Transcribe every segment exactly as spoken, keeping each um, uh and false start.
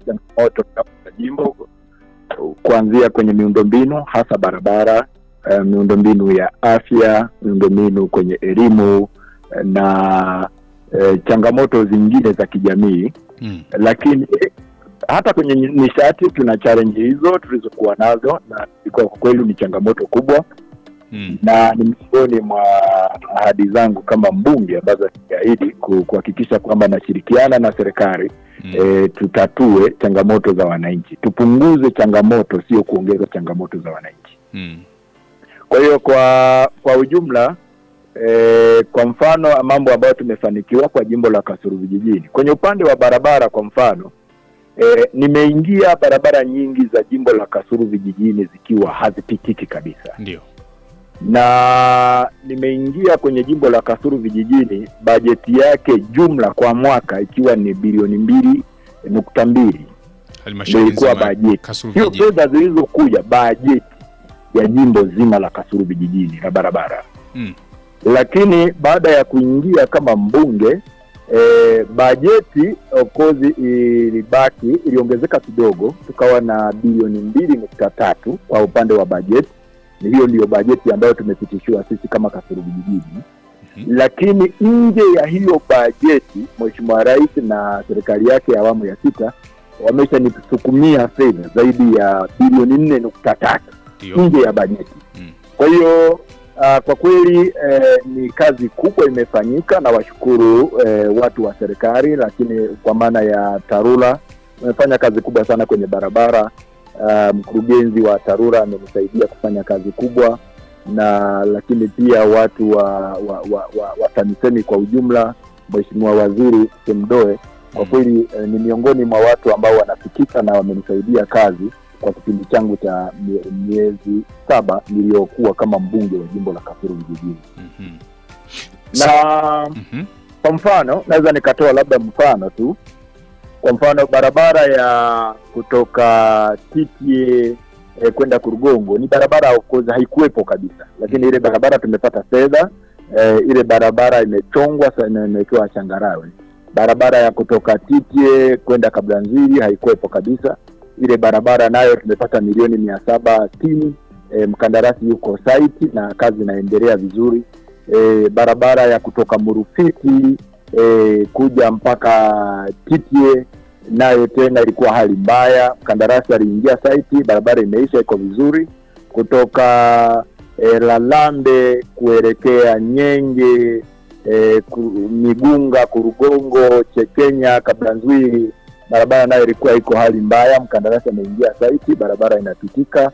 changamoto za jimbo, kuanzia kwenye miundombinu hasa barabara, uh, miundombinu ya afya, miundombinu kwenye elimu na uh, changamoto zingine za kijamii. Mm. Lakini hata kwenye nishati tuna challenge hizo tulizokuwa nazo, na kwa kweli ni changamoto kubwa. Hmm. Na ni miongoni mwa ahadi zangu kama mbunge ambazo nimeahidi kuhakikisha kwamba nashirikiana na serikali. Hmm. E, tutatue changamoto za wananchi, tupunguze changamoto, sio kuongeza changamoto za wananchi. Hmm. Kwa hiyo kwa kwa ujumla, e, kwa mfano mambo ambayo tumefanikiwa kwa jimbo la Kasulu Vijijini kwenye upande wa barabara, kwa mfano E, nimeingia barabara nyingi za jimbo la Kasulu Vijijini zikiwa hazipitiki kabisa. Ndio. Na nimeingia kwenye jimbo la Kasulu Vijijini bajeti yake jumla kwa mwaka ikiwa ni bilioni mbili nukta mbili. Halmashauri ilikuwa bajeti. Hiyo fedha zilizokuja bajeti ya jimbo zima la Kasulu Vijijini na barabara. Mm. Lakini baada ya kuingia kama mbunge, E, bajeti of course ilibaki, iliongezeka kidogo, tukawa na bilioni mbili nukta tatu kwa upande wa bajeti. Hiyo ndio bajeti ambayo tumepitishiwa sisi kama Kasulu Vijijini. Mm-hmm. Lakini nje ya hiyo bajeti, Mheshimiwa Rais na serikali yake ya awamu ya sita wameshanisukumia fedha zaidi ya bilioni nne nukta tatu nje ya bajeti. Mm. Kwa hiyo Uh, kwa kweli eh, ni kazi kubwa imefanyika, na washukuru eh, watu wa serikali, lakini kwa maana ya TARURA wamefanya kazi kubwa sana kwenye barabara. Uh, mkurugenzi wa TARURA amenisaidia kufanya kazi kubwa, na lakini pia watu wa wa, wa, wa, wa TAMISEMI kwa ujumla, Mheshimiwa Waziri Semdoe kwa kweli eh, ni miongoni mwa watu ambao wanafikika na wamenisaidia kazi kwa kipindi changu cha miezi saba niliyokuwa kama mbunge wa jimbo la Kasulu Vijijini. Mm-hmm. Na mm-hmm. Kwa mfano naweza nikatoa labda mfano tu. Kwa mfano barabara ya kutoka T T A eh, kwenda Kurugongo ni barabara of course haikuwepo kabisa, lakini mm-hmm. ile barabara tumepata fedha, eh, ile barabara imechongwa sana, imewekewa changarawe. Barabara ya kutoka T T A kwenda Kablanzili haikuwepo kabisa, ile barabara nayo tumepata milioni mia saba sitini. E, mkandarasi yuko site na kazi inaendelea vizuri. E, barabara ya kutoka Murufiti e, kuja mpaka T T A nayo tena ilikuwa hali mbaya, mkandarasi aliingia site, barabara imeisha, iko vizuri. Kutoka e, Lalambe kuelekea Nyenge, e, ku, Migunga, Kurugongo, Chekenya, Kablanzili, barabara nayo ilikuwa iko hali mbaya, mkandarasi ameingia site, barabara inapitika.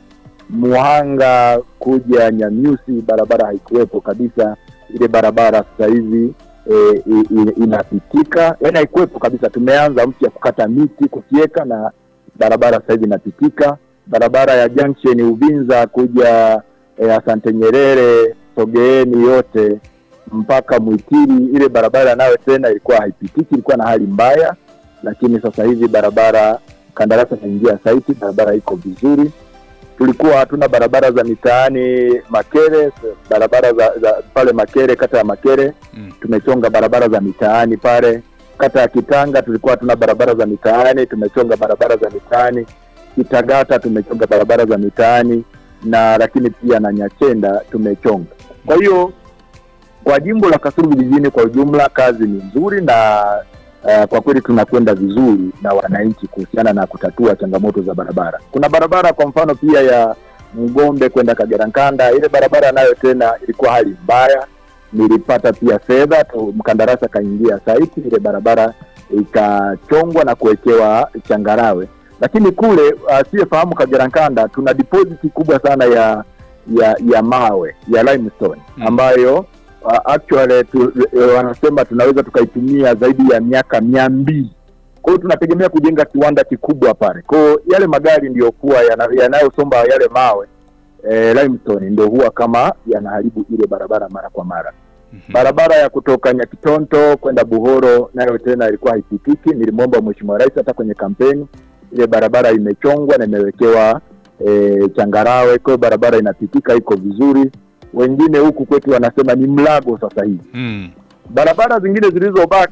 Muhanga kuja Nyamyusi barabara haikuwepo kabisa, ile barabara sasa hivi e, inapitika, yaani haikuwepo kabisa. Tumeanza mpya kukata miti, kufieka, na barabara sasa hivi inapitika. Barabara ya Junction Uvinza kuja e, Asante Nyerere, Sogeeni yote mpaka Mwitiri, ile barabara nayo tena ilikuwa haipitiki, ilikuwa na hali mbaya. Lakini sasa hivi barabara kandarasi anaingia site, barabara iko vizuri. Tulikuwa hatuna barabara za mitaani Makere, barabara za, za pale Makere, kata ya Makere, mm. tumechonga barabara za mitaani pale. Kata ya Kitanga tulikuwa hatuna barabara za mitaani, tumechonga barabara za mitaani. Kitagata tumechonga barabara za mitaani, na lakini pia na Nyachenda tumechonga. Kwa hiyo kwa jimbo la Kasulu Vijijini kwa ujumla kazi ni nzuri, na Uh, kwa kweli tunakwenda vizuri na wananchi kuhusiana na kutatua changamoto za barabara. Kuna barabara kwa mfano pia ya Mgombe kwenda Kagera-Nkanda, ile barabara nayo tena ilikuwa hali mbaya, nilipata pia fedha, mkandarasi kaingia site, ile barabara ikachongwa na kuwekewa changarawe. Lakini kule asiyefahamu Kagera-Nkanda tuna deposit kubwa sana ya ya ya mawe ya limestone ambayo Uh, actually tu, uh, wanasema tunaweza tukaitumia zaidi ya miaka mia mbili. Kwa hiyo tunategemea kujenga kiwanda kikubwa pale. Kwa hiyo yale magari ndio kuwa yanayosomba yana yale mawe eh, limestone ndio huwa kama yanaharibu ile barabara mara kwa mara. Mm-hmm. Barabara ya kutoka Nyakitonto kwenda Buhoro nayo tena ilikuwa haipitiki. Nilimwomba Mheshimiwa Rais hata kwenye kampeni, ile barabara imechongwa na imewekewa eh, changarawe, kwa barabara inapitika, iko vizuri. Wengine huku kwetu wanasema ni mlago sasa hivi. Mm. Barabara zingine zilizobaki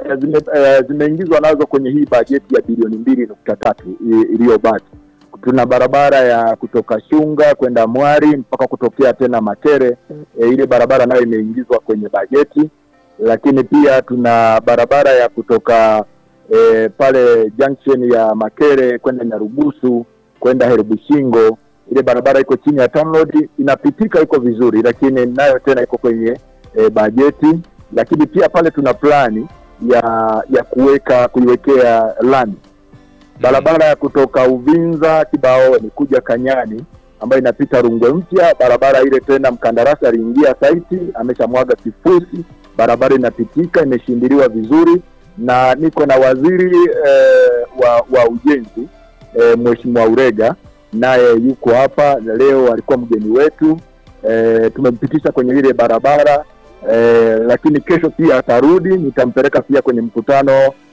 zime, uh, zimeingizwa nazo kwenye hii bajeti ya bilioni mbili nukta tatu iliyobaki. Tuna barabara ya kutoka Shunga kwenda Mwari mpaka kutokea tena Makere, e, ile barabara nayo imeingizwa kwenye bajeti. Lakini pia tuna barabara ya kutoka e, pale junction ya Makere kwenda Nyarugusu kwenda Herubushingo, ile barabara iko chini ya TANROADS, inapitika, iko vizuri, lakini nayo tena iko kwenye e, bajeti. Lakini pia pale tuna plani ya ya kuweka kuiwekea lami barabara ya kutoka Uvinza Kibaoni kuja Kanyani ambayo inapita Rungwe Mpya. Barabara ile tena mkandarasi aliingia site, ameshamwaga kifusi, barabara inapitika, imeshindiliwa vizuri, na niko na waziri eh, wa wa ujenzi eh, Mheshimiwa Urega, naye yuko hapa leo, alikuwa mgeni wetu. Eh, tumempitisha kwenye ile barabara, eh, lakini kesho pia atarudi, nitampeleka pia kwenye mkutano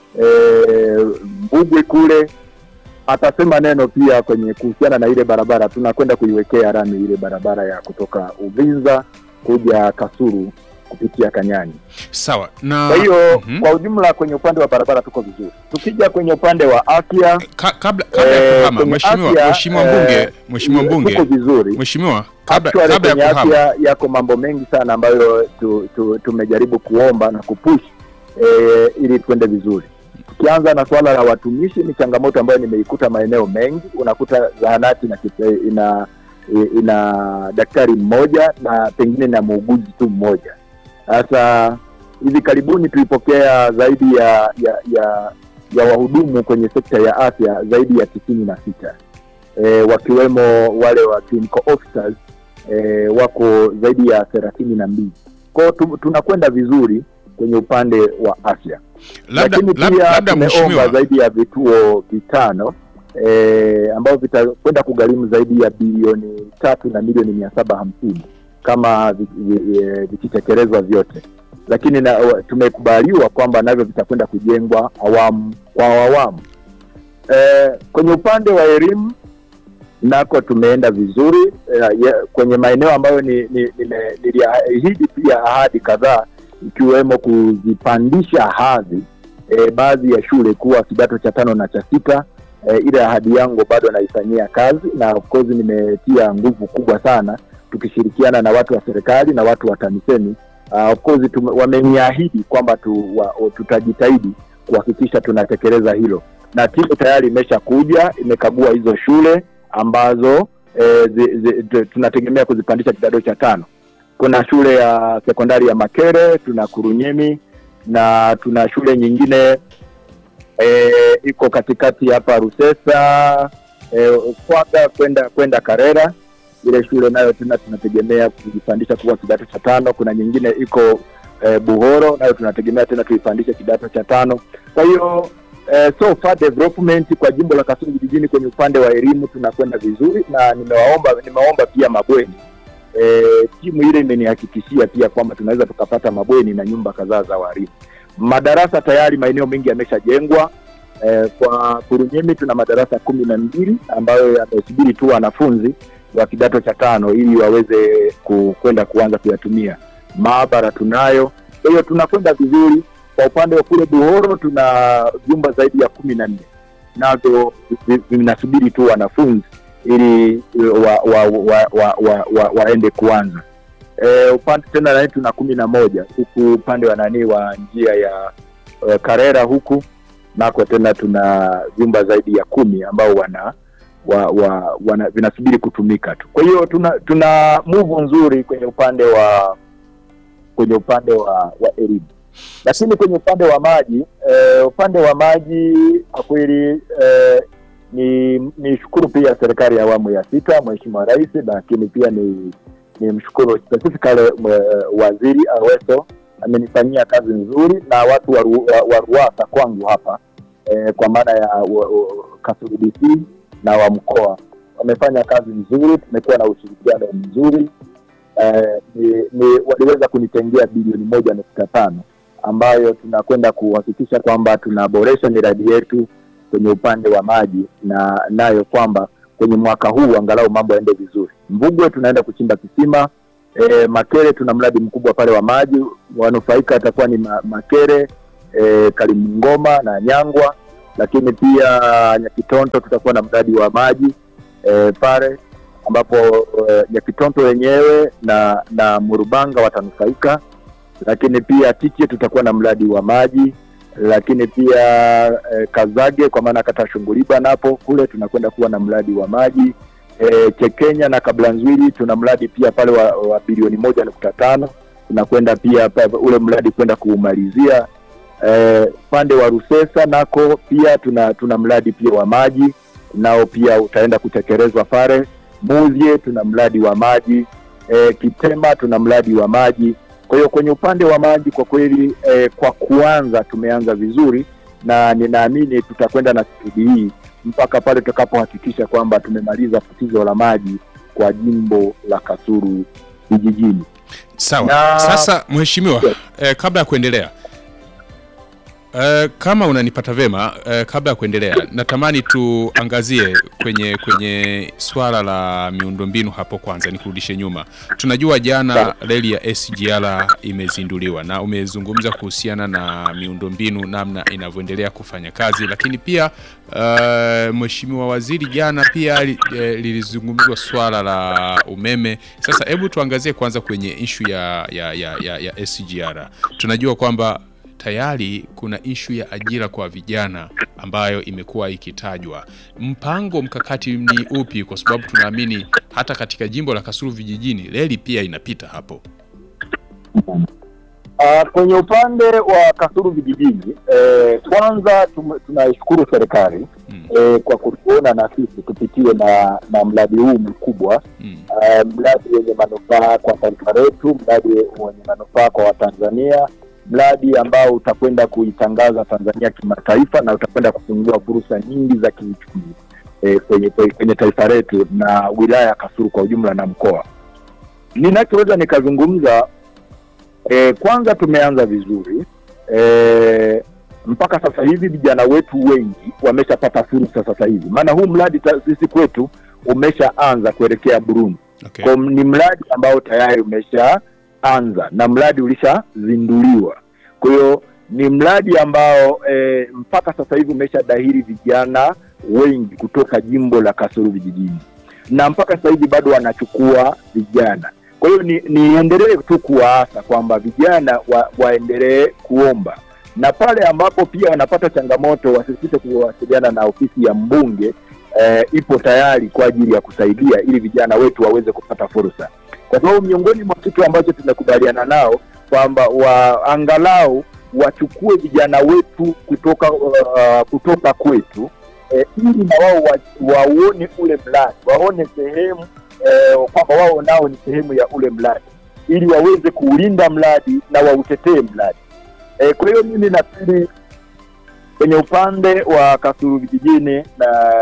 eh, Mbugwe kule, atasema neno pia kwenye kuhusiana na ile barabara. Tunakwenda kuiwekea rami ile barabara ya kutoka Uvinza kuja Kasuru kupitia Kanyani. Sawa. Na kwa hiyo mm-hmm. kwa ujumla kwenye upande wa barabara tuko vizuri. Tukija kwenye upande wa afya, Ka, kabla kabla ya kuhama mheshimiwa mheshimiwa mbunge mheshimiwa mbunge tuko vizuri. Mheshimiwa, kabla kabla ya kuhama, afya yako mambo mengi sana ambayo tu, tu, tumejaribu kuomba na kupush e, ili twende vizuri. Tukianza na swala la watumishi, ni changamoto ambayo nimeikuta maeneo mengi. Unakuta zahanati na ina ina daktari mmoja na pengine na muuguzi tu mmoja. Sasa hivi karibuni tulipokea zaidi ya ya ya, ya wahudumu kwenye sekta ya afya zaidi ya tisini na sita, e, wakiwemo wale wa clinical officers e, wako zaidi ya thelathini na mbili. Kwa hiyo tunakwenda vizuri kwenye upande wa afya. Labda labda tumeomba zaidi ya vituo vitano eh ambao vitakwenda kugharimu zaidi ya bilioni tatu na milioni mia saba hamsini kama vikitekelezwa vyote. Lakini na, tumekubaliwa kwamba navyo vitakwenda kujengwa awamu kwa awamu. Eh kwenye upande wa elimu nako tumeenda vizuri eh, kwenye maeneo ambayo ni niliahidi pia ahadi kadhaa, ikiwemo kuzipandisha hadhi e, baadhi ya shule kuwa kidato cha tano na cha sita. E, ile ahadi yangu bado naifanyia kazi, na of course nimetia nguvu kubwa sana tukishirikiana na watu wa serikali na watu wa TAMISEMI. Uh, of course wameniahidi kwamba tu, wa, tutajitahidi kuhakikisha tunatekeleza hilo, na timu tayari imeshakuja imekagua hizo shule ambazo e, zi, zi, tunategemea kuzipandisha kidato cha tano. Kuna shule ya sekondari ya Makere, tuna Kurunyemi, na tuna shule nyingine e, iko katikati hapa Rusesa e, kwenda kwenda kwenda Karera. Ile shule nayo tena tunategemea kujipandisha kuwa kidato cha tano. Kuna nyingine iko e, Buhoro, nayo tunategemea tena tuipandishe kidato cha tano. Kwa hiyo e, so far development kwa jimbo la Kasulu vijijini kwenye upande wa elimu tunakwenda vizuri, na nimewaomba nimeomba pia mabweni. E, timu ile imenihakikishia pia kwamba tunaweza tukapata mabweni na nyumba kadhaa za walimu. Madarasa tayari maeneo mengi yameshajengwa. E, kwa Kurunyemi tuna madarasa kumi na mbili ambayo yamesubiri tu wanafunzi wa kidato cha tano ili waweze kwenda kuanza kuyatumia. Maabara tunayo. Kwa hiyo tunakwenda vizuri. Kwa upande wa kule Buhoro tuna vyumba zaidi ya kumi na nne. Nazo vinasubiri tu wanafunzi ili wa wa wa wa, wa, wa waende kuanza. Eh upande tena na tuna kumi na moja huku upande wa nani wa njia ya uh, Karera huku nako tena tuna vyumba zaidi ya kumi ambao wana wa, wa wana vinasubiri kutumika tu. Kwa hiyo tuna tuna move nzuri kwenye upande wa kwenye upande wa wa elimu. Lakini kwenye upande wa maji, eh, upande wa maji kwa kweli eh, ni ni shukuru pia serikali ya awamu ya sita, Mheshimiwa Rais, lakini pia ni ni mshukuru specifically waziri Aweso, amenifanyia kazi nzuri, na watu wa, wa, wa Ruwasa kwangu hapa eh, kwa maana ya Kasulu D C na wa mkoa wamefanya kazi nzuri, tumekuwa na ushirikiano mzuri. Eh, ni, ni waliweza kunitengea bilioni moja nukta tano ambayo tunakwenda kuhakikisha kwamba tunaboresha miradi yetu kwenye upande wa maji, na nayo kwamba kwenye mwaka huu angalau mambo yaende vizuri. Mbugwe tunaenda kuchimba kisima. E, Makere tuna mradi mkubwa pale wa maji, wanufaika atakuwa ni ma, Makere e, Kalimngoma na Nyangwa, lakini pia Nyakitonto tutakuwa na mradi wa maji e, pale ambapo e, Nyakitonto wenyewe na na Murubanga watanufaika, lakini pia Tiche tutakuwa na mradi wa maji, lakini pia e, Kazage kwa maana kata Shunguliba napo kule tunakwenda kuwa na mradi wa maji. E, Chekenya na Kablanzwili tuna mradi pia pale wa, wa bilioni moja nukta tano tunakwenda pia pale, ule mradi kwenda kuumalizia. E, pande wa Rusesa nako pia tuna tuna mradi pia wa maji nao pia utaenda kutekelezwa pale. Muzie tuna mradi wa maji, e, Kitema tuna mradi wa maji. Kwa hiyo kwenye upande wa maji kwa kweli e, kwa kuanza tumeanza vizuri, na ninaamini tutakwenda na spidi hii mpaka pale tutakapohakikisha kwamba tumemaliza tatizo la maji kwa jimbo la Kasulu vijijini. Sawa. Na sasa mheshimiwa, yes. eh, kabla ya kuendelea Uh, kama unanipata vema, uh, kabla ya kuendelea natamani tuangazie kwenye kwenye swala la miundombinu hapo. Kwanza nikurudishe nyuma. Tunajua jana reli ya S G R imezinduliwa na umezungumza kuhusiana na miundombinu namna inavyoendelea kufanya kazi, lakini pia uh, mheshimiwa waziri jana pia lilizungumzwa swala la umeme. Sasa hebu tuangazie kwanza kwenye issue ya ya ya, ya, ya S G R. Tunajua kwamba tayari kuna issue ya ajira kwa vijana ambayo imekuwa ikitajwa. Mpango mkakati ni upi, kwa sababu tunaamini hata katika jimbo la Kasulu vijijini reli pia inapita hapo? Uh, kwenye upande wa Kasulu vijijini eh, kwanza tunaishukuru serikali hmm. eh, kwa kutuona na sisi tupitie na na mradi huu mkubwa hmm. uh, mradi wenye manufaa kwa taifa letu, mradi wenye manufaa kwa Watanzania, mradi ambao utakwenda kuitangaza Tanzania kimataifa na utakwenda kufungua fursa nyingi za kiuchumi e, kwenye, kwenye taifa letu na wilaya ya Kasulu kwa ujumla na mkoa. Ninachoweza nikazungumza e, kwanza tumeanza vizuri e, mpaka sasa hivi vijana wetu wengi wameshapata fursa sasa hivi. Maana huu mradi sisi kwetu umeshaanza kuelekea Burundi. Okay. Kwa ni mradi ambao tayari umesha anza na mradi ulishazinduliwa. Kwa hiyo ni mradi ambao e, mpaka sasa hivi umeshadahiri vijana wengi kutoka jimbo la Kasulu vijijini, na mpaka sasa hivi bado wanachukua vijana. Kwa hiyo ni niendelee tu kuwaasa kwamba vijana wa, waendelee kuomba, na pale ambapo pia wanapata changamoto wasisite kuwasiliana na ofisi ya mbunge. E, ipo tayari kwa ajili ya kusaidia ili vijana wetu waweze kupata fursa. Kwa sababu miongoni mwa kitu ambacho tumekubaliana nao kwamba wa angalau wachukue vijana wetu kutoka uh, kutoka kwetu e, ili na wao wa, waone ule mradi, waone sehemu e, kwamba wao nao ni sehemu ya ule mradi, ili waweze kuulinda mradi na wautetee mradi. E, kwa hiyo mimi nafikiri kwenye upande wa Kasulu vijijini na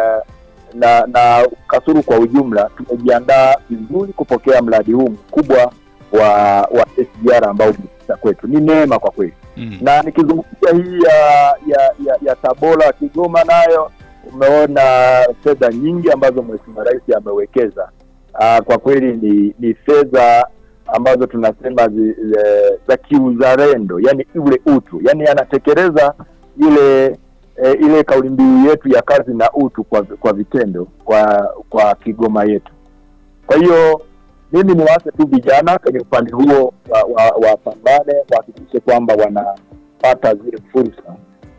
na na Kasulu kwa ujumla tumejiandaa vizuri kupokea mradi huu mkubwa wa wa S G R ambao umefika kwetu. Ni neema kwa kweli. Mm. Na nikizungumzia hii ya ya ya, ya Tabora Kigoma, nayo umeona fedha nyingi ambazo Mheshimiwa Rais amewekeza. Ah, kwa kweli ni ni fedha ambazo tunasema zi, za kiuzalendo, yani ule utu, yani anatekeleza ile E, ile kauli mbiu yetu ya kazi na utu kwa kwa vitendo kwa kwa Kigoma yetu. Kwa hiyo mimi niwaase tu vijana kwenye upande huo wa, wa, wa pambane wahakikishe kwamba wanapata zile fursa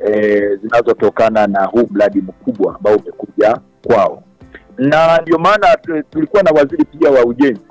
e, zinazotokana na huu mradi mkubwa ambao umekuja kwao. Na ndio maana tulikuwa na waziri pia wa ujenzi.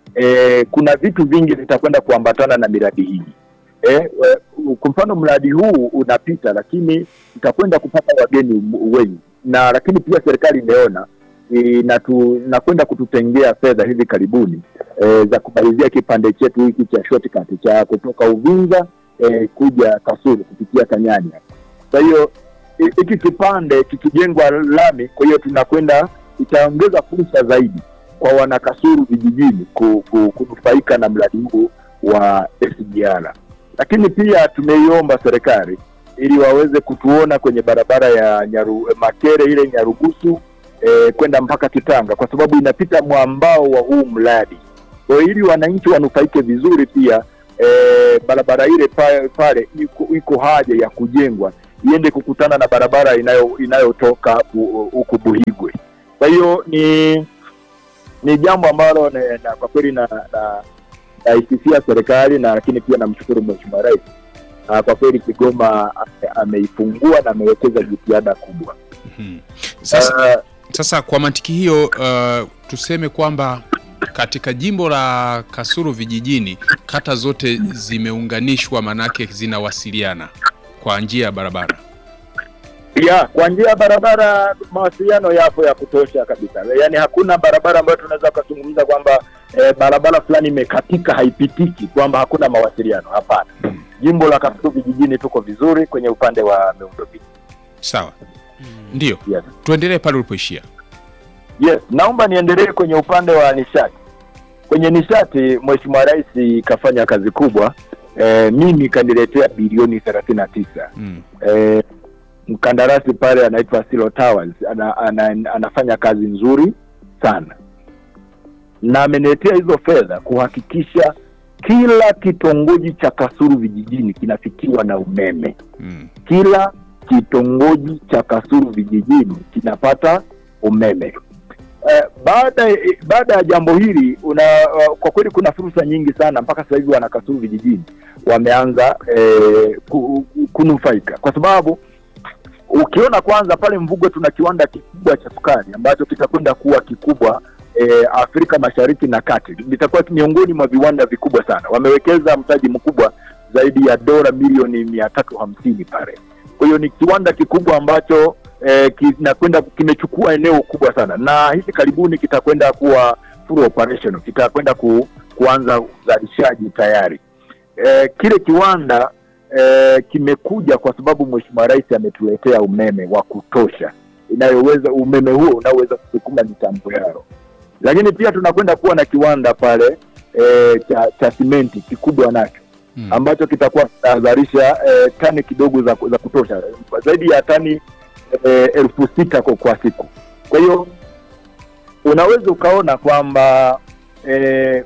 E, kuna vitu vingi vitakwenda kuambatana na miradi hii. Eh, kwa mfano mradi huu unapita, lakini utakwenda kupata wageni wengi, na lakini pia serikali imeona e, na tu nakwenda kututengea fedha hivi karibuni e, za kumalizia kipande chetu hiki cha shortcut cha kutoka Uvinza e, kuja Kasulu kupitia Kanyanya. Kwa hiyo hiki kipande kikijengwa lami, kwa hiyo tunakwenda itaongeza fursa zaidi kwa wana Kasulu vijijini kunufaika na mradi huu wa S G R. Lakini pia tumeiomba serikali ili waweze kutuona kwenye barabara ya Nyaru, Makere ile Nyarugusu e, kwenda mpaka Kitanga, kwa sababu inapita mwambao wa huu mradi. Kwa ili wananchi wanufaike vizuri, pia e, barabara ile pale, pale iko, iko haja ya kujengwa iende kukutana na barabara inayo inayotoka huko Buhigwe. Kwa hiyo ni ni jambo ambalo na kwa kweli na na naisifia serikali, na lakini pia namshukuru Mheshimiwa Rais. Uh, kwa kweli Kigoma ameifungua na amewekeza jitihada kubwa. Mm-hmm. Sasa, uh, sasa kwa mantiki hiyo uh, tuseme kwamba katika jimbo la Kasulu vijijini kata zote zimeunganishwa, manake zinawasiliana kwa njia ya barabara. Ya, kwa njia ya barabara mawasiliano yapo ya kutosha kabisa. Yaani hakuna barabara ambayo tunaweza kuzungumza kwamba e, barabara fulani imekatika haipitiki kwamba hakuna mawasiliano. Hapana. Hmm. Jimbo la Kasulu vijijini tuko vizuri kwenye upande wa miundombinu. Sawa. Hmm. Ndio. Yes. Tuendelee pale ulipoishia. Yes, naomba niendelee kwenye upande wa nishati. Kwenye nishati Mheshimiwa Rais kafanya kazi kubwa. E, mimi kaniletea bilioni thelathini na tisa. Hmm. E, mkandarasi pale anaitwa Silo Towers ana, ana, anafanya kazi nzuri sana, na ameniletea hizo fedha kuhakikisha kila kitongoji cha Kasulu vijijini kinafikiwa na umeme. Mm. Kila kitongoji cha Kasulu vijijini kinapata umeme. Eh, baada baada ya jambo hili una, uh, kwa kweli kuna fursa nyingi sana mpaka sasa hivi wana Kasulu vijijini wameanza eh, kunufaika, kwa sababu ukiona kwanza pale Mvugwe tuna kiwanda kikubwa cha sukari ambacho kitakwenda kuwa kikubwa e, Afrika Mashariki na Kati. Litakuwa miongoni mwa viwanda vikubwa sana. Wamewekeza mtaji mkubwa zaidi ya dola milioni mia tatu hamsini pale. Kwa hiyo ni kiwanda kikubwa ambacho e, kinakwenda kimechukua eneo kubwa sana, na hivi karibuni kitakwenda kuwa full operational, kitakwenda ku, kuanza uzalishaji tayari. E, kile kiwanda E, kimekuja kwa sababu Mheshimiwa Rais ametuletea umeme wa kutosha, inayoweza umeme huo unaweza kusukuma mitambo yao. Lakini pia tunakwenda kuwa na kiwanda pale e, cha, cha simenti kikubwa nacho, hmm. ambacho kitakuwa kinazalisha e, tani kidogo za, za kutosha zaidi ya tani e, elfu sita kwa, kwa siku. Kwa hiyo unaweza ukaona kwamba e,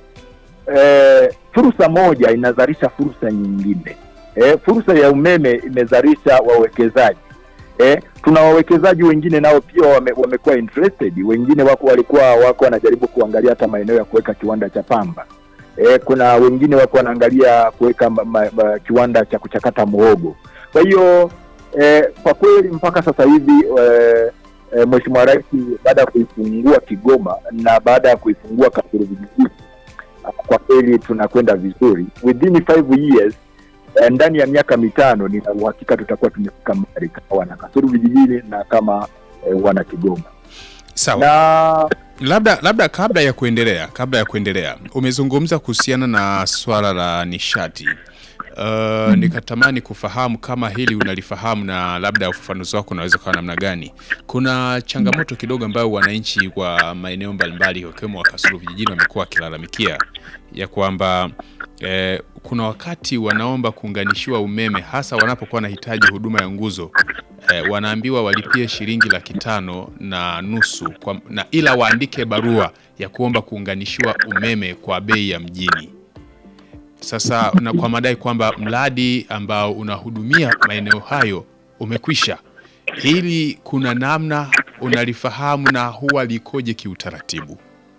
e, fursa moja inazalisha fursa nyingine. E, fursa ya umeme imezalisha wawekezaji. E, tuna wawekezaji wengine nao pia wame, wamekuwa interested. Wengine wako walikuwa wako wanajaribu kuangalia hata maeneo ya kuweka kiwanda cha pamba. E, kuna wengine wako wanaangalia kuweka kiwanda cha kuchakata muhogo. Kwa hiyo e, kwa kweli mpaka sasa hivi e, e, Mheshimiwa Rais baada ya kuifungua Kigoma na baada ya kuifungua Kasulu vijijini, kwa kweli tunakwenda vizuri. Within five years, ndani ya miaka mitano nina uhakika tutakuwa tumefika mbali kama wana Kasulu vijijini na kama e, wana Kigoma. Sawa. Na labda labda kabla ya kuendelea, kabla ya kuendelea, umezungumza kuhusiana na swala la nishati. Uh, mm. Nikatamani kufahamu kama hili unalifahamu na labda ufafanuzi wako unaweza kuwa namna gani. Kuna changamoto kidogo ambayo wananchi wa maeneo mbalimbali wakiwemo wa Kasulu vijijini wamekuwa wakilalamikia ya kwamba eh, kuna wakati wanaomba kuunganishiwa umeme, hasa wanapokuwa wanahitaji huduma ya nguzo, eh, wanaambiwa walipie shilingi laki tano na nusu kwa, na ila waandike barua ya kuomba kuunganishiwa umeme kwa bei ya mjini. Sasa na kwa madai kwamba mradi ambao unahudumia maeneo hayo umekwisha. Hili kuna namna unalifahamu na huwa likoje kiutaratibu?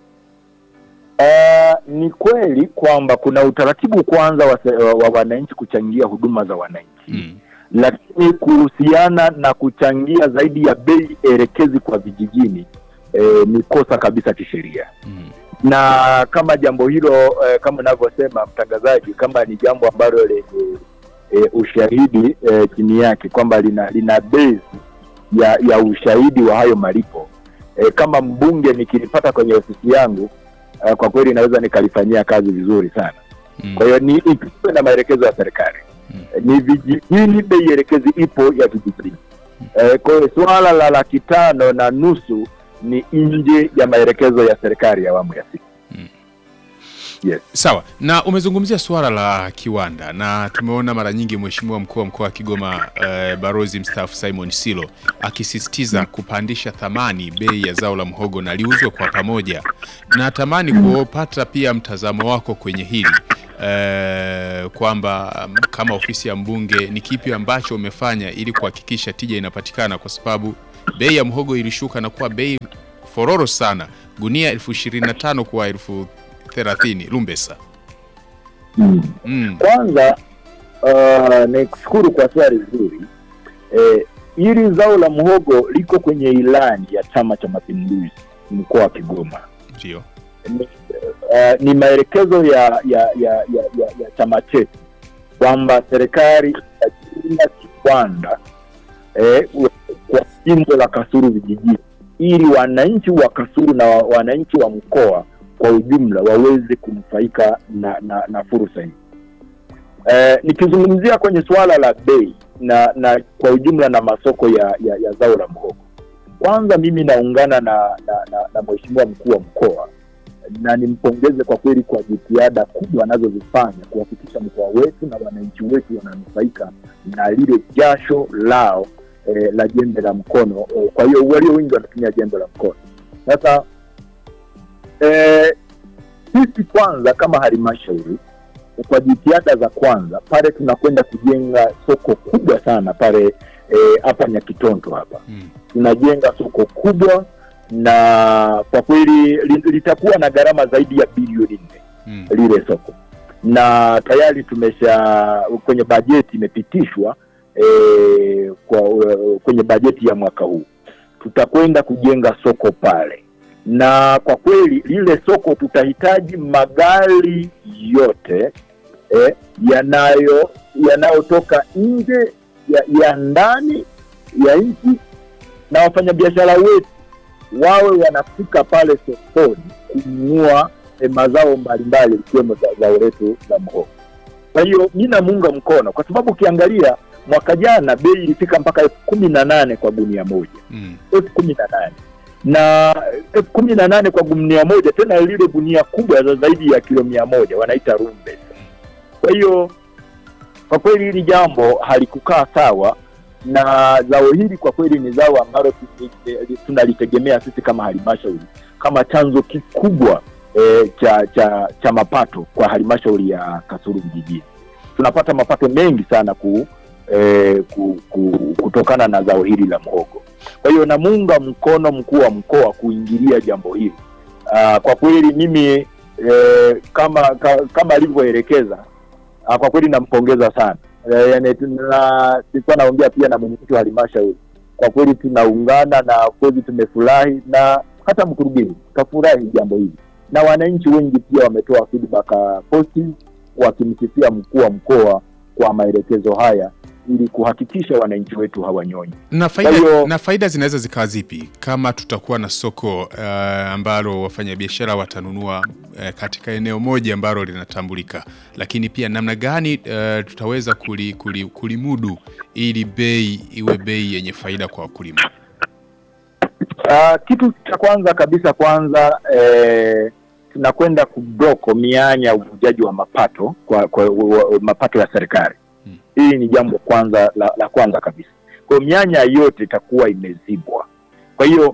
Uh, ni kweli kwamba kuna utaratibu kwanza wa, wa, wa wananchi kuchangia huduma za wananchi. Mm. Lakini kuhusiana na kuchangia zaidi ya bei elekezi kwa vijijini eh, ni kosa kabisa kisheria. Mm. Na kama jambo hilo eh, kama ninavyosema mtangazaji, kama ni jambo ambalo lenye eh, ushahidi eh, chini yake kwamba lina lina base ya ya ushahidi wa hayo malipo, eh, kama mbunge nikilipata kwenye ofisi yangu, Uh, kwa kweli naweza nikalifanyia kazi vizuri sana. Mm. Kwa hiyo ni ikiwa na maelekezo ya serikali. Mm. Ni vijijini bei elekezi ipo ya vijijini. Mm. Uh, kwa hiyo swala la laki tano na nusu ni nje ya maelekezo ya serikali ya awamu ya sita. Mm. Yes. Sawa. Na umezungumzia swala la kiwanda na tumeona mara nyingi Mheshimiwa Mkuu wa Mkoa wa Kigoma uh, Barozi mstaafu Simon Silo akisisitiza kupandisha thamani bei ya zao la mhogo na liuzwe kwa pamoja. Na tamani kupata pia mtazamo wako kwenye hili. eh, kwamba um, kama ofisi ya mbunge ni kipi ambacho umefanya ili kuhakikisha tija inapatikana, kwa sababu bei ya mhogo ilishuka na kuwa bei fororo sana, gunia elfu ishirini na tano kwa elfu thelathini Lumbesa. Mm. Mm. Kwanza uh, nikushukuru kwa swali zuri. Eh, hili zao la mhogo liko kwenye ilani ya Chama cha Mapinduzi mkoa wa Kigoma. Ndio. Ni, uh, ni maelekezo ya ya ya ya, ya, ya chama chetu kwamba serikali itajenga kiwanda eh, kwa jimbo la Kasulu vijijini ili wananchi wa Kasulu na wananchi wa mkoa kwa ujumla waweze kunufaika na na, na fursa hii. Eh, nikizungumzia kwenye swala la bei na na kwa ujumla na masoko ya ya, ya zao la mhogo. Kwanza mimi naungana na na, na, na mheshimiwa mkuu wa mkoa na nimpongeze kwa kweli kwa jitihada kubwa anazozifanya kuhakikisha mkoa wetu na wananchi wetu wananufaika na lile jasho lao eh, la jembe la mkono. Kwa hiyo walio wengi wanatumia jembe la mkono. Sasa eh sisi kwanza kama halmashauri kwa jitihada za kwanza pale tunakwenda kujenga soko kubwa sana pale hapa eh, Nyakitonto hapa. Mm. Tunajenga soko kubwa na kwa kweli litakuwa na gharama zaidi ya bilioni nne. Mm. Lile soko. Na tayari tumesha kwenye bajeti imepitishwa eh, kwa kwenye bajeti ya mwaka huu. Tutakwenda kujenga soko pale. Na kwa kweli lile soko tutahitaji magari yote eh, yanayo yanayotoka nje ya, ya ndani ya nchi, na wafanyabiashara wetu wawe wanafika pale sokoni kununua eh, mazao mbalimbali ikiwemo zao letu la mhogo. Kwa hiyo mimi namuunga mkono kwa sababu ukiangalia mwaka jana bei ilifika mpaka elfu kumi na nane kwa gunia moja. Mm. elfu kumi na nane. Na elfu kumi na nane kwa gunia moja, tena lile gunia kubwa za zaidi ya kilo mia moja wanaita rumbe. Kwa hiyo kwa kweli hili jambo halikukaa sawa, na zao hili kwa kweli ni zao ambalo tunalitegemea sisi kama halmashauri kama chanzo kikubwa e, cha cha cha mapato kwa halmashauri ya Kasulu vijijini. Tunapata mapato mengi sana ku, e, ku, ku kutokana na zao hili la mhogo. Kwa hiyo namuunga mkono mkuu wa mkoa kuingilia jambo hili. Uh, kwa kweli mimi eh, kama ka, kama alivyoelekeza uh, kwa kweli nampongeza sana. Eh, yani tuna sisi naongea pia na mwenyekiti wa halmashauri. Kwa kweli tunaungana na kweli tumefurahi, na hata mkurugenzi kafurahi jambo hili. Na wananchi wengi pia wametoa feedback positive wakimsifia mkuu wa mkoa kwa maelekezo haya ili kuhakikisha wananchi wetu hawanyonyi. Na faida hiyo, na faida zinaweza zikawa zipi kama tutakuwa na soko uh, ambalo wafanyabiashara watanunua uh, katika eneo moja ambalo linatambulika, lakini pia namna gani uh, tutaweza kuli, kuli, kulimudu ili bei iwe bei yenye faida kwa wakulima? Uh, kitu cha kwanza kabisa kwanza eh, tunakwenda kubloko mianya uvujaji wa mapato kwa, kwa wa, mapato ya serikali. Hmm. Hili ni jambo kwanza la, la kwanza kabisa. Kwa mianya yote itakuwa imezibwa. Kwa hiyo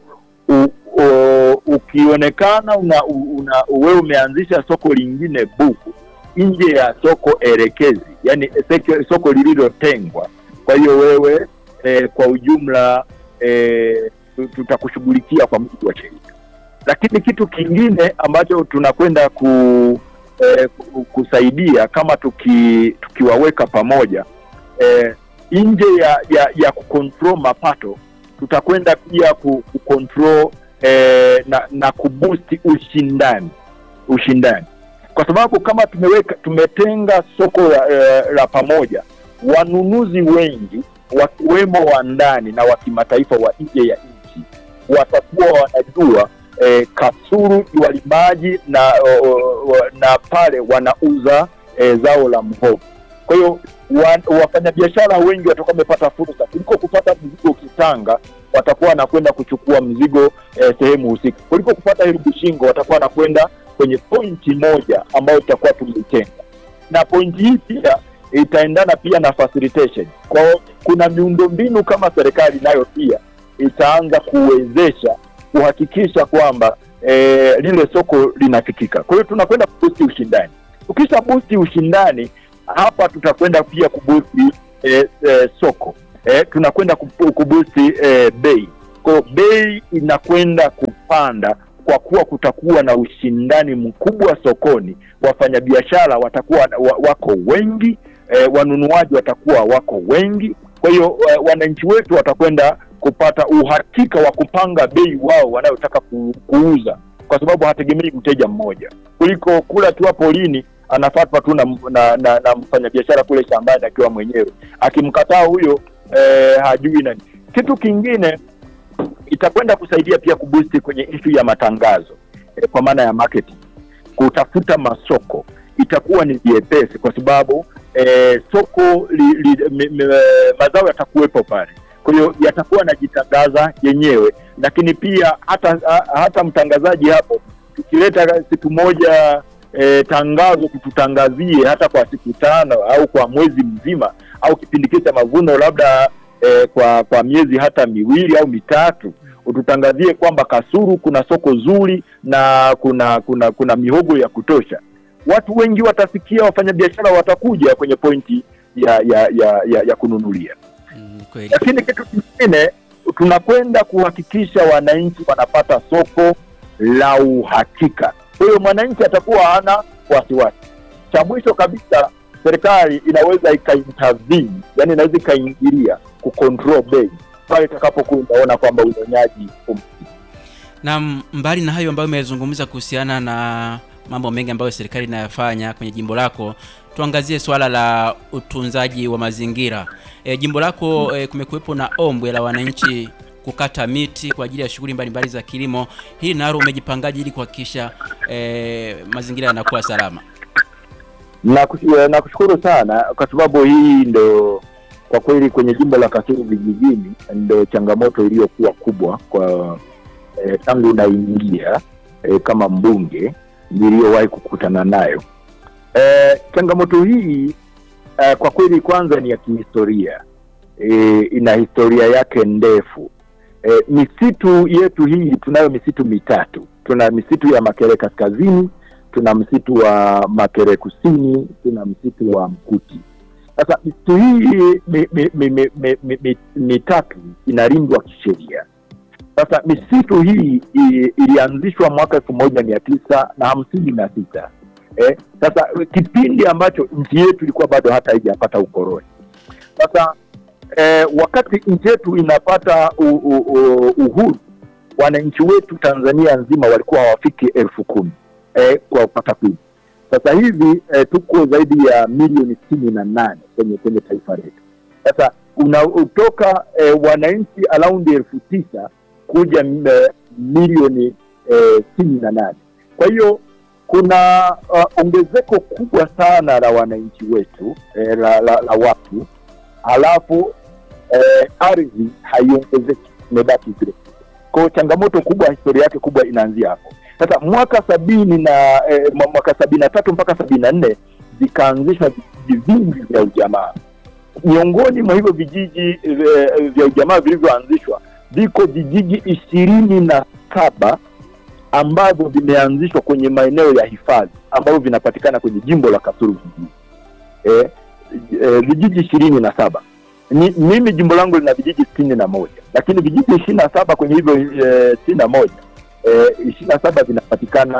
ukionekana una, una wewe umeanzisha soko lingine buku nje ya soko elekezi, yani soko lililotengwa, kwa hiyo wewe eh, kwa ujumla eh, tutakushughulikia kwa mujibu wa sheria. Lakini kitu kingine ambacho tunakwenda ku eh, kusaidia kama tuki tukiwaweka pamoja eh, nje ya ya, ya kucontrol mapato, tutakwenda pia kucontrol eh, na na kuboost ushindani ushindani kwa sababu kama tumeweka tumetenga soko la, eh, la pamoja, wanunuzi wengi wakiwemo wa ndani na wa kimataifa wa nje ya nchi watakuwa wanajua eh, Kasulu walimaji na uh, na pale wanauza eh, zao la mhogo. Kwa hiyo wafanyabiashara wengi watakuwa wamepata fursa kuliko kupata mzigo Kitanga, watakuwa wanakwenda kuchukua mzigo eh, sehemu husika. Kuliko kupata Hirubishingo, watakuwa wanakwenda kwenye pointi moja ambayo itakuwa tumeitenga. Na pointi hii pia itaendana pia na facilitation. Kwa hiyo kuna miundombinu kama serikali nayo pia itaanza kuwezesha kuhakikisha kwamba eh, lile soko linafikika. Kwa hiyo tunakwenda kukusi ushindani. Ukisha boost ushindani, hapa tutakwenda pia kuboost eh, eh, soko. Eh, tunakwenda kuboost eh, bei. Kwa bei inakwenda kupanda kwa kuwa kutakuwa na ushindani mkubwa sokoni. Wafanyabiashara watakuwa wako wengi, eh, wanunuaji watakuwa wako wengi. Kwa hiyo eh, wananchi wetu watakwenda kupata uhakika wa kupanga bei wao wanayotaka ku, kuuza, kwa sababu hategemei mteja mmoja, kuliko kula tu hapo lini anafuatwa tu na, na, na, na mfanyabiashara kule shambani akiwa mwenyewe. Akimkataa huyo eh, hajui nani. Kitu kingine itakwenda kusaidia pia kuboost kwenye issue ya matangazo, eh, kwa maana ya marketing. Kutafuta masoko itakuwa ni vyepesi kwa sababu eh, soko li, li, me, me, mazao yatakuwepo pale. Kwa hiyo yatakuwa najitangaza yenyewe, lakini pia hata hata mtangazaji hapo tukileta siku moja e, tangazo kututangazie hata kwa siku tano au kwa mwezi mzima au kipindi cha mavuno labda e, kwa kwa miezi hata miwili au mitatu, ututangazie kwamba Kasulu kuna soko zuri na kuna kuna kuna mihogo ya kutosha. Watu wengi watasikia, wafanyabiashara watakuja kwenye pointi ya ya ya ya, ya kununulia. Mm, lakini kitu kingine tunakwenda kuhakikisha wananchi wanapata soko la uhakika. Kwa hiyo mwananchi atakuwa hana wasiwasi. Cha mwisho kabisa, serikali inaweza ikaintervene, yani inaweza ikaingilia kucontrol bei pale itakapokuwa inaona kwamba unyonyaji umezidi. Na mbali na hayo ambayo umezungumza kuhusiana na mambo mengi ambayo serikali inayafanya kwenye jimbo lako, tuangazie swala la utunzaji wa mazingira. E, jimbo lako e, kumekuwepo na ombwe la wananchi kukata miti kwa ajili ya shughuli mbalimbali za kilimo. Hii naro umejipangaje ili kuhakikisha e, mazingira yanakuwa salama? Na na kushukuru sana kwa sababu hii ndo kwa kweli kwenye jimbo la Kasulu vijijini ndo changamoto iliyokuwa kubwa kwa e, tangu naingia e, kama mbunge niliyowahi kukutana nayo. E, changamoto hii e, kwa kweli kwanza ni ya kihistoria. E, ina historia yake ndefu. E, misitu yetu hii, tunayo misitu mitatu. Tuna misitu ya Makere Kaskazini, tuna msitu wa Makere Kusini, tuna msitu wa Mkuti. Sasa misitu hii mi, mi, mi, mi, mi, mi, mi, mitatu inalindwa kisheria. Sasa misitu hii ilianzishwa mwaka elfu moja mia tisa hamsini na sita. Eh, sasa kipindi ambacho nchi yetu ilikuwa bado hata haijapata ukoloni. Sasa eh, wakati nchi yetu inapata u, u, u, uhuru, wananchi wetu Tanzania nzima walikuwa hawafiki elfu kumi eh, kwa kupata kumi. Sasa hivi eh, tuko zaidi ya milioni sitini na nane kwenye kwenye taifa letu. Sasa unatoka eh, wananchi around elfu tisa kuja eh, milioni eh, sitini na nane. Kwa hiyo kuna uh, ongezeko kubwa sana la wananchi wetu eh, la, la, la watu, halafu eh, ardhi haiongezeki, imebaki vile. Kwa changamoto kubwa, historia yake kubwa inaanzia hapo. Sasa mwaka sabini na eh, mwaka sabini na tatu mpaka sabini na nne vikaanzishwa vijiji vingi vya ujamaa. Miongoni mwa hivyo vijiji eh, vya ujamaa vilivyoanzishwa viko vijiji ishirini na saba ambavyo vimeanzishwa kwenye maeneo ya hifadhi ambavyo vinapatikana kwenye jimbo la Kasulu vijiji. Eh, eh, vijiji ishirini na saba. Ni, mimi jimbo langu lina vijiji sitini na moja, lakini vijiji ishirini na saba kwenye hivyo eh, sitini na moja, eh, ishirini na saba vinapatikana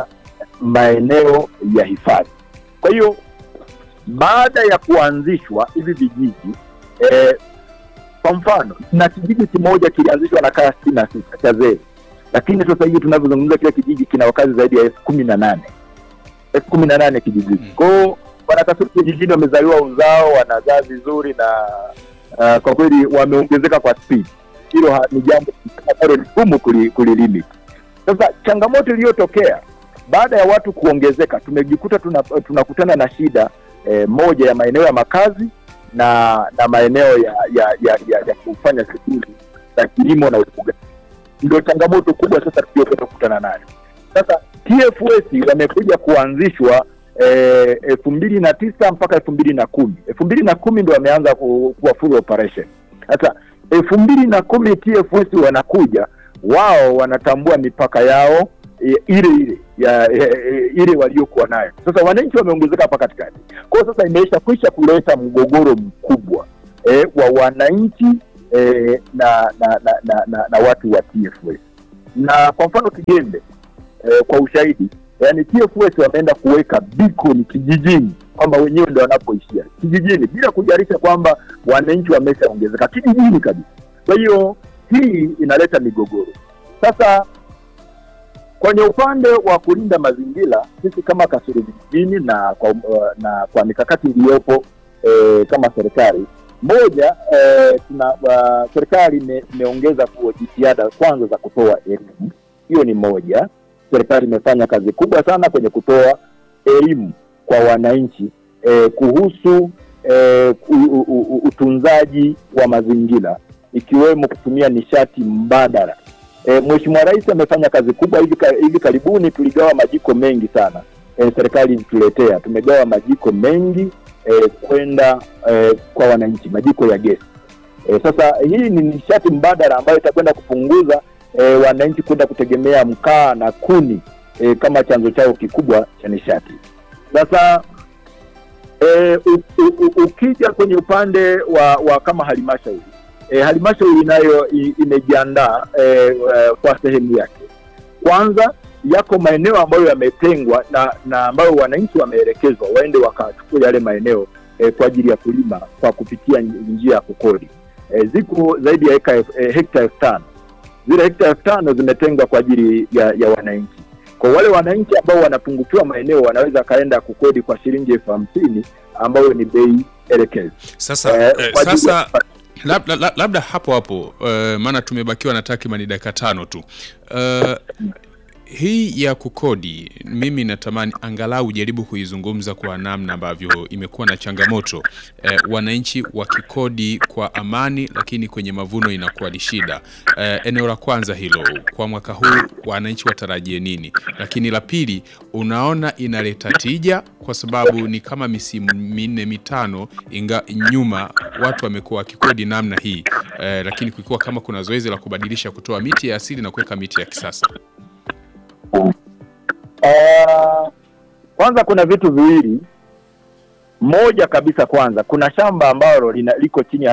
maeneo ya hifadhi. Kwa hiyo baada ya kuanzishwa hivi vijiji, eh, kwa mfano na kijiji kimoja kilianzishwa na kaya sitini na sita cha Zee, lakini sasa hivi tunavyozungumza kile kijiji kina wakazi zaidi ya elfu kumi na nane. elfu kumi na nane kijiji. Kwa hiyo wana Kasulu kijijini wamezaliwa uzao, wanazaa vizuri na uh, kwa kweli wameongezeka kwa speed. Hilo ni jambo ambalo ni gumu kulilimit. Sasa changamoto iliyotokea baada ya watu kuongezeka, tumejikuta tunakutana tuna na shida eh, moja ya maeneo ya makazi na na maeneo ya ya ya, ya, ya kufanya shughuli za kilimo na ufugaji. Ndio changamoto kubwa sasa tuliyokutana nayo. Sasa T F S wamekuja kuanzishwa eh, elfu mbili na tisa mpaka elfu mbili na kumi. elfu mbili na kumi ndio wameanza kuwa full operation. Sasa elfu mbili na kumi T F S wanakuja, wao wanatambua mipaka yao e, ile ile ya, ya, ya ile waliokuwa nayo. Sasa wananchi wameongezeka hapa katikati. Kwa sasa imeisha kwisha kuleta mgogoro mkubwa eh, wa wananchi eh, na, na, na, na, na, na watu wa T F S. Na kwa mfano Kigembe eh, kwa ushahidi, yani T F S wameenda kuweka beacon kijijini kwamba wenyewe ndio wanapoishia kijijini bila kujarisha kwamba wananchi wameshaongezeka kijijini kabisa. Kwa hiyo hii inaleta migogoro. Sasa kwenye upande wa kulinda mazingira, sisi kama Kasulu vijijini na kwa, na kwa mikakati iliyopo e, kama serikali moja, e, tuna uh, serikali imeongeza kwa jitihada kwanza za kutoa elimu. Hiyo ni moja. Serikali imefanya kazi kubwa sana kwenye kutoa elimu kwa wananchi e, kuhusu e, utunzaji wa mazingira, ikiwemo kutumia nishati mbadala. E, Mheshimiwa Rais amefanya kazi kubwa. Hivi hivi karibuni tuligawa majiko mengi sana. E, serikali ilituletea, tumegawa majiko mengi e, kwenda e, kwa wananchi, majiko ya gesi. E, sasa hii ni nishati mbadala ambayo itakwenda kupunguza e, wananchi kwenda kutegemea mkaa na kuni e, kama chanzo chao kikubwa cha nishati. Sasa e, u, u, u, ukija kwenye upande wa, wa kama halmashauri, E, halmashauri nayo imejiandaa e, kwa sehemu yake. Kwanza yako maeneo ambayo yametengwa na na ambayo wananchi wameelekezwa waende wakachukua yale maeneo e, kwa ajili ya kulima kwa kupitia njia ya kukodi. E, ziko zaidi ya heka, e, hekta elfu tano. Zile hekta elfu tano zimetengwa kwa ajili ya, ya wananchi. Kwa wale wananchi ambao wanapungukiwa maeneo wanaweza kaenda kukodi kwa shilingi elfu hamsini ambayo ni bei elekezi. Sasa e, sasa Labda, labda, labda hapo hapo uh, maana tumebakiwa na takriban dakika tano tu. Uh, hii ya kukodi mimi natamani angalau jaribu kuizungumza kwa namna ambavyo imekuwa na changamoto. Uh, wananchi wakikodi kwa amani, lakini kwenye mavuno inakuwa ni shida. Uh, eneo la kwanza hilo, kwa mwaka huu wananchi watarajie nini? Lakini la pili, unaona inaleta tija kwa sababu ni kama misimu minne mitano inga nyuma watu wamekuwa wakikodi namna hii. Uh, lakini kulikuwa kama kuna zoezi la kubadilisha kutoa miti ya asili na kuweka miti ya kisasa. Uh, kwanza kuna vitu viwili. Moja kabisa, kwanza kuna shamba ambalo liko chini